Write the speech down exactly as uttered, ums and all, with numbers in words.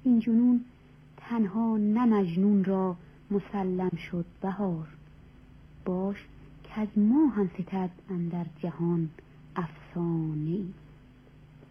این جنون تنها نه مجنون را مسلم شد بهار. باش که از ما هم ستد اندر جهان افسانه‌ای.